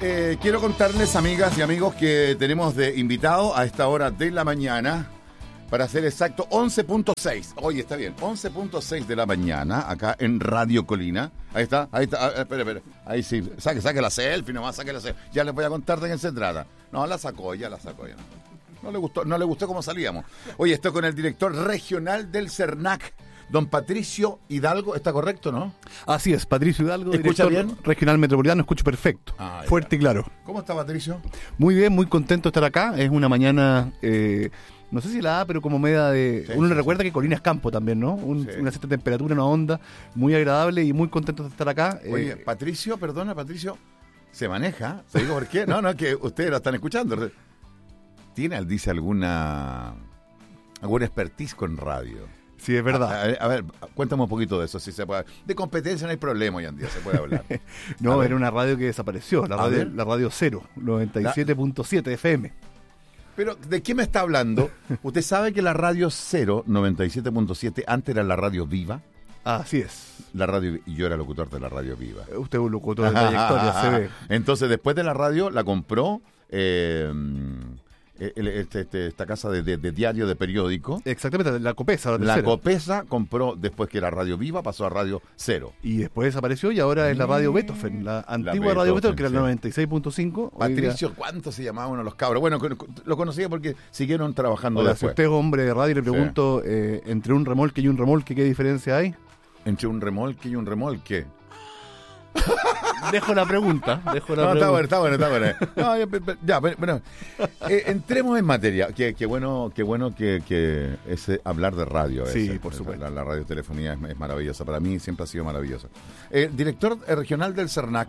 Quiero contarles, amigas y amigos, que tenemos de invitado a esta hora de la mañana, para ser exacto, 11.6. Oye, está bien, 11.6 de la mañana, acá en Radio Colina. Ahí está. Espera. Ahí sí, saque la selfie nomás, saque la selfie. Ya les voy a contar de qué se trata. No, la sacó ya. No le gustó cómo salíamos. Oye, estoy con el director regional del CERNAC, don Patricio Hidalgo. ¿Está correcto, no? Así es, Patricio Hidalgo, ¿Escucha director bien? regional metropolitano, escucho perfecto, fuerte y claro. ¿Cómo está, Patricio? Muy bien, muy contento de estar acá. Es una mañana, no sé si la da, pero como media de... Sí, uno sí, recuerda que Colina es campo también, ¿no? Sí. Una cierta temperatura, una onda muy agradable y muy contento de estar acá. Oye, Patricio, se maneja. ¿Se digo por qué? No, que ustedes lo están escuchando. Dice alguna expertise con radio. Sí, es verdad. A ver, cuéntame un poquito de eso, si se puede. De competencia no hay problema hoy en día, se puede hablar. No, era una radio que desapareció, la radio Cero, 97.7 FM. Pero, ¿de qué me está hablando? ¿Usted sabe que la radio Cero, 97.7, antes era la radio Viva? Así es. La radio, y yo era locutor de la radio Viva. Usted es un locutor de trayectoria, se ve. Entonces, después de la radio, la compró esta casa de diario, de periódico. Exactamente, la Copesa. La Copesa compró, después que era Radio Viva, pasó a Radio Cero. Y después desapareció y ahora es la Radio Beethoven, la antigua Radio Beethoven, que era el 96.5. Patricio, ¿cuánto se llamaban uno de los cabros? Bueno, lo conocía porque siguieron trabajando después. Si usted es hombre de radio, le pregunto, entre un remolque y un remolque, ¿qué diferencia hay? Entre un remolque y un remolque. Dejo la pregunta. Está bueno. No, bueno. Entremos en materia. Qué bueno que es hablar de radio. Sí, por supuesto. La radiotelefonía es maravillosa. Para mí siempre ha sido maravillosa. Director regional del CERNAC.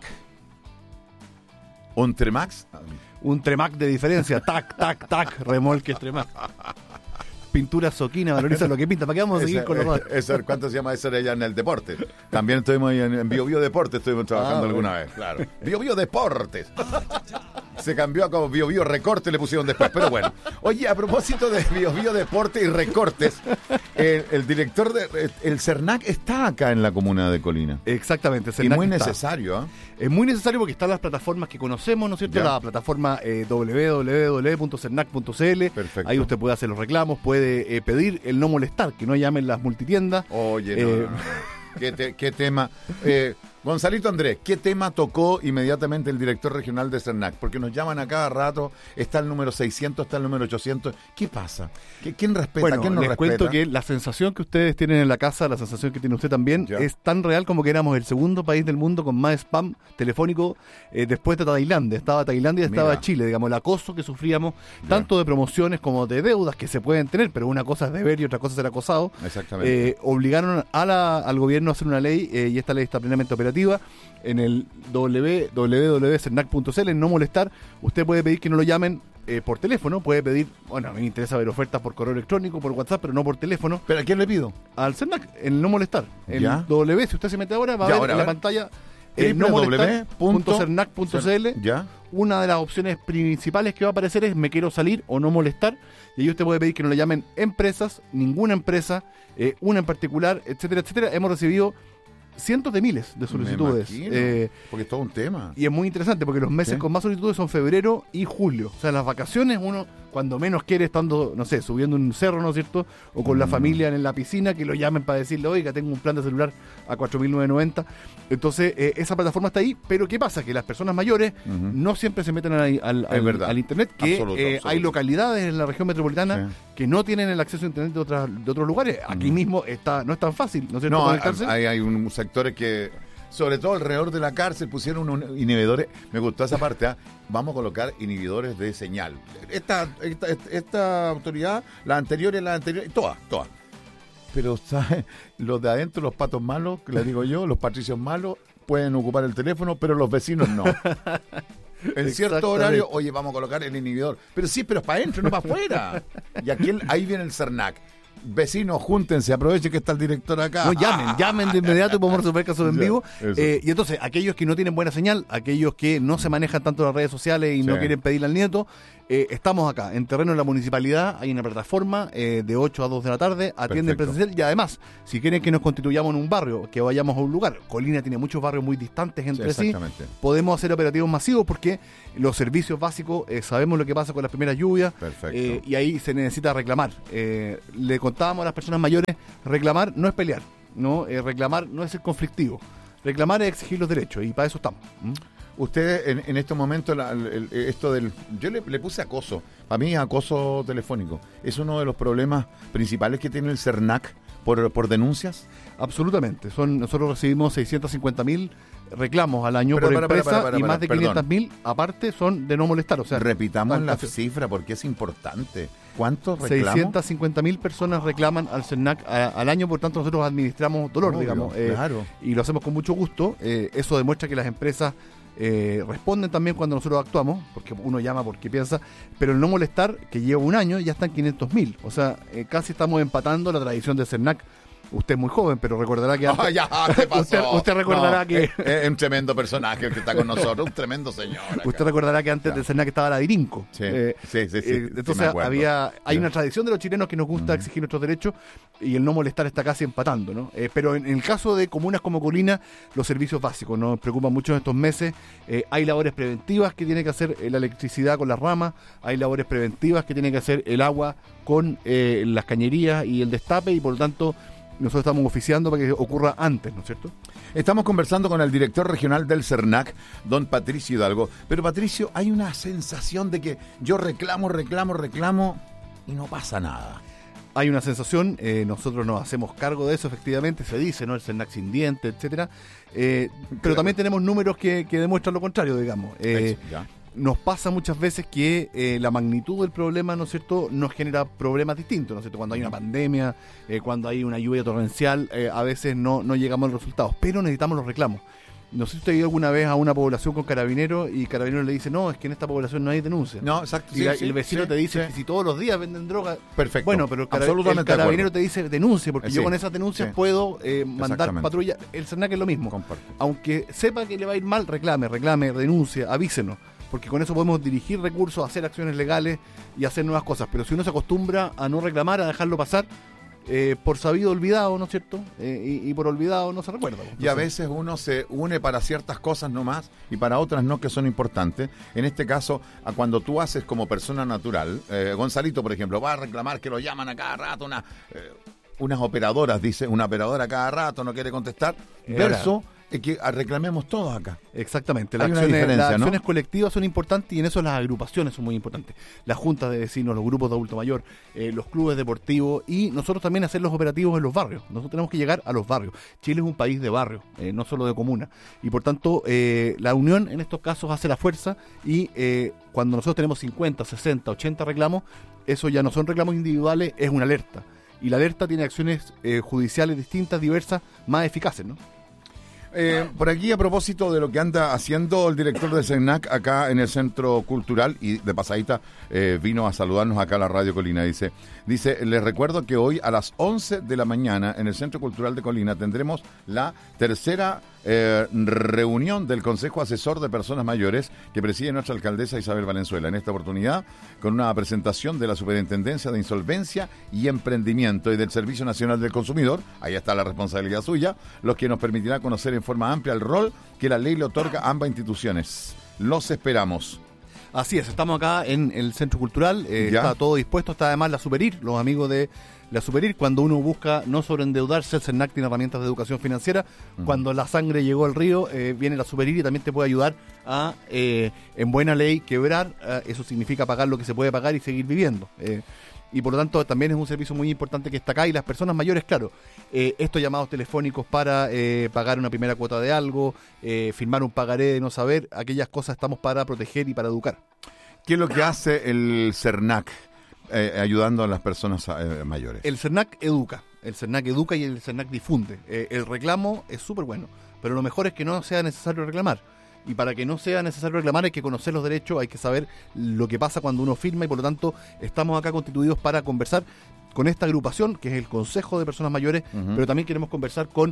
¿Un Tremax? Un Tremac de diferencia. Tac, remolque Tremac. Pintura Soquina, valoriza lo que pinta. ¿Para qué vamos a seguir con los eso? ¿Cuánto se llama eso allá en el deporte? También estuvimos ahí en Bio Deportes, estuvimos trabajando alguna vez, claro. Bio Deportes. Se cambió a como Bio Recortes, le pusieron después, pero bueno. Oye, a propósito de Bio Deportes y Recortes, el director el CERNAC está acá en la comuna de Colina. Exactamente. Y muy necesario, ¿eh? Es muy necesario porque están las plataformas que conocemos, ¿no es cierto? La plataforma www.cernac.cl. Perfecto. Ahí usted puede hacer los reclamos, puede pedir el no molestar, que no llamen las multitiendas. Oye, no. ¿Qué tema? Gonzalito Andrés, ¿qué tema tocó inmediatamente el director regional de CERNAC? Porque nos llaman a cada rato, está el número 600, está el número 800. ¿Qué pasa? ¿Quién respeta? Bueno, ¿Quién no les respeta? cuento que la sensación que ustedes tienen en la casa, la sensación que tiene usted también, es tan real como que éramos el segundo país del mundo con más spam telefónico después de Tailandia. Estaba Tailandia y estaba Chile, digamos, el acoso que sufríamos, tanto de promociones como de deudas que se pueden tener, pero una cosa es deber y otra cosa es ser acosado. Exactamente. Obligaron al gobierno a hacer una ley y esta ley está plenamente operativa. En el www.cernac.cl, en no molestar, usted puede pedir que no lo llamen por teléfono, puede pedir, bueno, a mí me interesa ver ofertas por correo electrónico, por WhatsApp, pero no por teléfono. ¿Pero a quién le pido? Al CERNAC, en no molestar. En W, si usted se mete ahora, va a ver en la pantalla no molestar.cernac.cl. Una de las opciones principales que va a aparecer es me quiero salir o no molestar, y ahí usted puede pedir que no le llamen empresas, ninguna empresa, una en particular, etcétera, etcétera. Hemos recibido cientos de miles de solicitudes. Porque es todo un tema. Y es muy interesante porque los meses con más solicitudes son febrero y julio. O sea, las vacaciones uno cuando menos quiere estando, no sé, subiendo un cerro, ¿no es cierto? O con la familia en la piscina, que lo llamen para decirle, oiga, tengo un plan de celular a 4.990. Entonces, esa plataforma está ahí, pero ¿qué pasa? Que las personas mayores no siempre se meten al internet, que hay localidades en la región metropolitana que no tienen el acceso a internet de otros lugares. Aquí mismo no es tan fácil, ¿no es cierto? No, hay un sectores que, sobre todo alrededor de la cárcel, pusieron unos inhibidores. Me gustó esa parte, vamos a colocar inhibidores de señal. Esta autoridad, la anterior y la anterior, todas. Pero, ¿sabes? Los de adentro, los patos malos, que les digo yo, los patricios malos, pueden ocupar el teléfono, pero los vecinos no. En cierto horario, oye, vamos a colocar el inhibidor. Pero sí, pero es para adentro, no para afuera. Y ahí viene el CERNAC. Vecinos, júntense, aprovechen que está el director acá. No, llamen de inmediato y podemos resolver casos en vivo. Y entonces, aquellos que no tienen buena señal, aquellos que no se manejan tanto las redes sociales y no quieren pedirle al nieto, Estamos acá, en terreno de la municipalidad, hay una plataforma de 8 a 2 de la tarde, atienden presencial, y además, si quieren que nos constituyamos en un barrio, que vayamos a un lugar, Colina tiene muchos barrios muy distantes entre sí, podemos hacer operativos masivos porque los servicios básicos, sabemos lo que pasa con las primeras lluvias, y ahí se necesita reclamar. Le contábamos a las personas mayores, reclamar no es pelear, ¿no? Reclamar no es ser conflictivo, reclamar es exigir los derechos, y para eso estamos. Usted en estos momentos, esto del... Yo le puse acoso. Para mí acoso telefónico. ¿Es uno de los problemas principales que tiene el CERNAC por denuncias? Absolutamente. Nosotros recibimos 650.000 reclamos al año por empresa y más de 500.000 aparte son de no molestar. O sea, repitamos la cifra porque es importante. ¿Cuántos reclamos? 650.000 personas reclaman al CERNAC al año, por tanto nosotros administramos dolor, digamos. Claro. Y lo hacemos con mucho gusto. Eso demuestra que las empresas responden también cuando nosotros actuamos, porque uno llama porque piensa, pero el no molestar, que lleva un año, ya están 500.000. O sea, casi estamos empatando la tradición del CERNAC. Usted es muy joven, pero recordará que antes... ¿qué pasó? Usted recordará que... Es un tremendo personaje el que está con nosotros, un tremendo señor. Usted recordará que antes del CERNAC estaba la DIRINCO. Sí. Entonces hay una tradición de los chilenos que nos gusta exigir nuestros derechos, y el no molestar está casi empatando, ¿no? Pero en el caso de comunas como Colina, los servicios básicos nos preocupan mucho en estos meses. Hay labores preventivas que tiene que hacer la electricidad con las ramas, hay labores preventivas que tiene que hacer el agua con las cañerías y el destape, y por lo tanto nosotros estamos oficiando para que ocurra antes, ¿no es cierto? Estamos conversando con el director regional del CERNAC, don Patricio Hidalgo. Pero Patricio, hay una sensación de que yo reclamo y no pasa nada. Hay una sensación, nosotros nos hacemos cargo de eso, efectivamente, se dice, ¿no? El CERNAC sin dientes, etcétera. Pero también tenemos números que demuestran lo contrario, digamos. Nos pasa muchas veces que la magnitud del problema, ¿no es cierto?, nos genera problemas distintos, ¿no es cierto? Cuando hay una pandemia, cuando hay una lluvia torrencial, a veces no llegamos a los resultados, pero necesitamos los reclamos. No sé si usted ha ido alguna vez a una población con carabineros y carabineros le dice, no, es que en esta población no hay denuncia. No, exacto. Y el vecino te dice, si todos los días venden droga... Perfecto. Bueno, pero el carabinero te dice, denuncie, porque yo con esas denuncias puedo mandar patrulla. El CERNAC es lo mismo. Comparto. Aunque sepa que le va a ir mal, reclame, denuncie, avísenos. Porque con eso podemos dirigir recursos, hacer acciones legales y hacer nuevas cosas. Pero si uno se acostumbra a no reclamar, a dejarlo pasar, por sabido olvidado, ¿no es cierto? Y por olvidado no se recuerda. Entonces, y a veces uno se une para ciertas cosas nomás y para otras no, que son importantes. En este caso, cuando tú haces como persona natural, Gonzalito, por ejemplo, va a reclamar que lo llaman a cada rato unas operadoras, dice, una operadora a cada rato no quiere contestar, verso... que reclamemos todos acá. Exactamente. Las acciones colectivas son importantes, y en eso las agrupaciones son muy importantes. Las juntas de vecinos, los grupos de adulto mayor, los clubes deportivos, y nosotros también hacer los operativos en los barrios. Nosotros tenemos que llegar a los barrios. Chile es un país de barrios, no solo de comuna. Y por tanto, la unión en estos casos hace la fuerza, y cuando nosotros tenemos 50, 60, 80 reclamos, eso ya no son reclamos individuales, es una alerta. Y la alerta tiene acciones judiciales distintas, diversas, más eficaces, ¿no? Por aquí, a propósito de lo que anda haciendo el director del CERNAC acá en el Centro Cultural, y de pasadita vino a saludarnos acá a la Radio Colina, dice, les recuerdo que hoy a las 11 de la mañana en el Centro Cultural de Colina tendremos la tercera reunión del Consejo Asesor de Personas Mayores que preside nuestra alcaldesa Isabel Valenzuela. En esta oportunidad, con una presentación de la Superintendencia de Insolvencia y Emprendimiento y del Servicio Nacional del Consumidor, ahí está la responsabilidad suya, lo que nos permitirá conocer en forma amplia el rol que la ley le otorga a ambas instituciones. Los esperamos. Así es, estamos acá en el Centro Cultural, está todo dispuesto, está además la Superir, los amigos de la Superir. Cuando uno busca no sobreendeudarse, el CERNAC tiene herramientas de educación financiera. Cuando la sangre llegó al río, viene la Superir y también te puede ayudar a, en buena ley, quebrar. Eso significa pagar lo que se puede pagar y seguir viviendo. Y por lo tanto también es un servicio muy importante que está acá, y las personas mayores, claro, estos llamados telefónicos para pagar una primera cuota de algo, firmar un pagaré de no saber, aquellas cosas estamos para proteger y para educar. ¿Qué es lo que hace el CERNAC ayudando a las personas mayores? El CERNAC educa y el CERNAC difunde. El reclamo es súper bueno, pero lo mejor es que no sea necesario reclamar. Y para que no sea necesario reclamar hay que conocer los derechos, hay que saber lo que pasa cuando uno firma, y por lo tanto estamos acá constituidos para conversar con esta agrupación, que es el Consejo de Personas Mayores, pero también queremos conversar con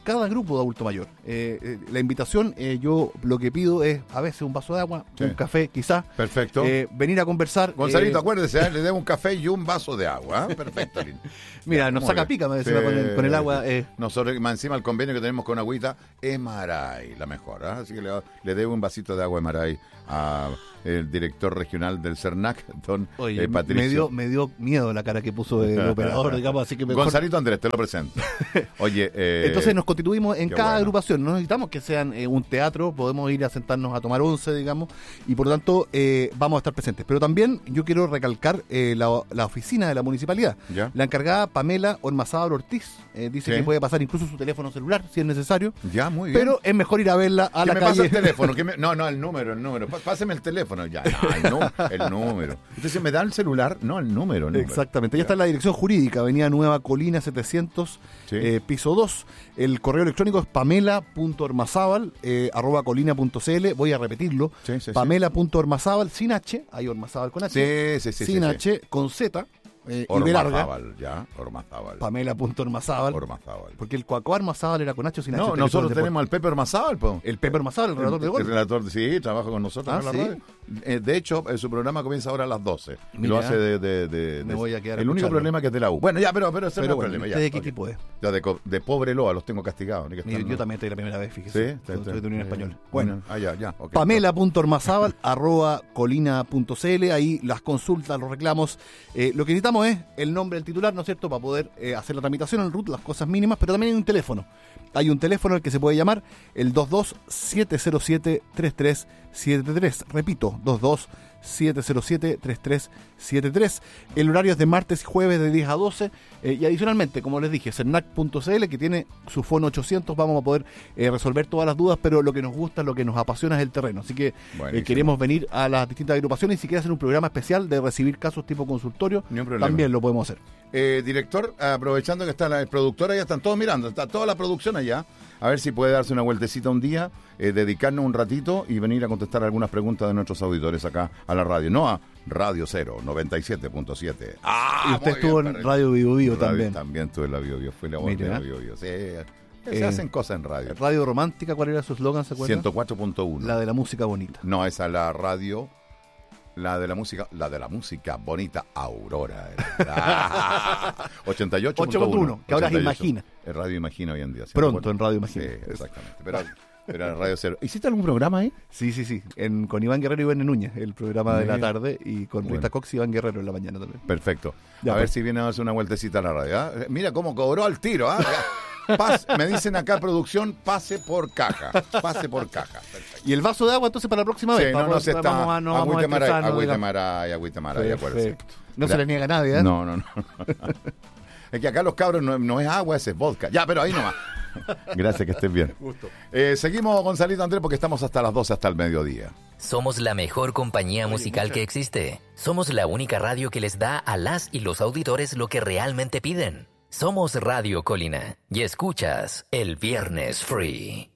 cada grupo de adulto mayor. La invitación, yo lo que pido es a veces un vaso de agua, Sí. un café quizás. Perfecto. Venir a conversar. Gonzalito, acuérdese, le debo un café y un vaso de agua. Perfecto, Lin. Mira, Ya, nos muy saca bien. pica, me decía, Sí. con el agua. Nosotros, más encima, el convenio que tenemos con Agüita, Emaray, la mejor. Así que le debo un vasito de agua Emaray a el director regional del CERNAC, don Oye, Patricio. me dio miedo la cara que puso el operador, digamos, así que mejor. Gonzalito Andrés, te lo presento. Oye, Entonces nos constituimos en qué cada bueno. agrupación. No necesitamos que sean un teatro, podemos ir a sentarnos a tomar once, digamos, y por lo tanto vamos a estar presentes. Pero también yo quiero recalcar la oficina de la municipalidad. ¿Ya? La encargada Pamela Ormazábal Ortiz dice Sí. que puede pasar incluso su teléfono celular si es necesario. Ya, muy bien. Pero es mejor ir a verla a ¿Qué la me pasa calle. el teléfono? No, el número. Páseme el teléfono. Ya, el número. Entonces, ¿me da el celular? No, el número. Exactamente, ya está en la dirección jurídica, Avenida Nueva Colina 700, Sí. piso 2. El correo electrónico es pamela.ormazábal @colina.cl. Voy a repetirlo, Sí, sí, sí. pamela.ormazábal sin H, hay Ormazábal con H, Sí. sin H, con Z y B larga, Ormazábal, ya. Ormazábal. pamela.ormazábal, Ormazábal. porque el Cuaco Ormazábal era con H o sin H. No, usted que nosotros todo el tenemos al Pepe Ormazábal, po. deporte. El Pepe Ormazábal, el relator de gol. El relator, sí, trabaja con nosotros Ah, en la ¿sí? radio. De hecho, su programa comienza ahora a las 12. Y Mira, lo hace de me voy a quedar a el único escucharlo. problema es que es de la U. Bueno, ya, pero ese no es Pero el bueno, problema. ¿usted Ya, de qué ok. equipo es? Ya de pobre Loa, los tengo castigados. ni que Mira, están, yo ¿no? también estoy la primera vez, fíjese. Sí, Soy de Unión Española. Bueno, ya. ok. Pamela.ormazábal @colina.cl. Ahí las consultas, los reclamos. Lo que necesitamos es el nombre del titular, ¿no es cierto? Para poder hacer la tramitación, el RUT, las cosas mínimas, pero también hay un teléfono. Hay un teléfono al que se puede llamar el 22-707-3373. Repito, 22-707-3373. El horario es de martes y jueves de 10 a 12. Y adicionalmente, como les dije, cernac.cl, que tiene su fono 800. Vamos a poder resolver todas las dudas, pero lo que nos gusta, lo que nos apasiona es el terreno. Así que Buenísimo. queremos venir a las distintas agrupaciones. Y si quiere hacer un programa especial de recibir casos tipo consultorio, Ni un problema. también lo podemos hacer. Director, aprovechando que está la productora, ya están todos mirando, está toda la producción allá. A ver si puede darse una vueltecita un día, dedicarnos un ratito y venir a contestar algunas preguntas de nuestros auditores acá a la radio. No a Radio 0, 97.7. Y usted estuvo en Radio Vivo Vivo también. También estuve en la Bio Bio, fue la voz de Mira. la Bio Bio. Sí, se hacen cosas en radio. Radio Romántica, ¿cuál era su eslogan? ¿Se acuerdan? 104.1. La de la música bonita. No, esa es la radio. La de la música bonita Aurora. 88.1. 8.1, que ahora es Imagina. El Radio Imagina hoy en día. Pronto en Radio Imagina. Sí, exactamente. Pero era Radio Cero. ¿Hiciste algún programa ahí? Sí. Con Iván Guerrero y Iván Núñez, el programa de la Mira. tarde, y con Bueno. Rita Cox y Iván Guerrero en la mañana también. Perfecto. Ya, a ver pues. si viene a darse una vueltecita a la radio. ¿Ah? Mira cómo cobró al tiro. ¿Ah? Me dicen acá, producción, pase por caja. Pase por caja. Perfecto. Y el vaso de agua, entonces, para la próxima Sí, vez. no se está. Vamos a Agüita Maray, estresarnos, agüita digamos. Maray, acuérdese. Perfecto. No se le niega a nadie, ¿eh? No. Es que acá los cabros no es agua, ese es vodka. Ya, pero ahí nomás. Gracias, que estés bien. Gusto. Seguimos, Gonzalito Andrés, porque estamos hasta las 12, hasta el mediodía. Somos la mejor compañía musical que existe. Somos la única radio que les da a las y los auditores lo que realmente piden. Somos Radio Colina y escuchas El Viernes Free.